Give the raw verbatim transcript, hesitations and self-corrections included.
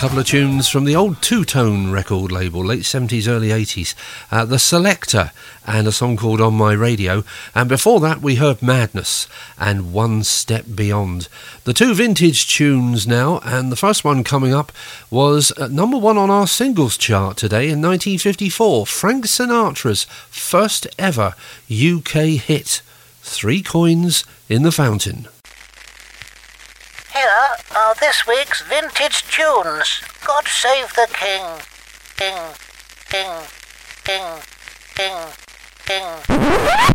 couple of tunes from the old Two-Tone record label, late seventies, early eighties. Uh, the Selector and a song called On My Radio. And before that we heard Madness and One Step Beyond. The two vintage tunes now, and the first one coming up was uh, number one on our singles chart today in nineteen fifty-four. Frank Sinatra's first ever U K hit, Three Coins in the Fountain. Here are this week's vintage tunes. God Save the King. King, King, King, King, King.